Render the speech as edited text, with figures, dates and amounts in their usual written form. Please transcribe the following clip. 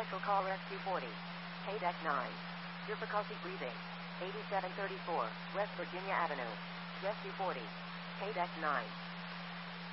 Special Call Rescue 40. KDEC 9. Difficulty breathing. 8734, West Virginia Avenue. Rescue 40. KDEC 9.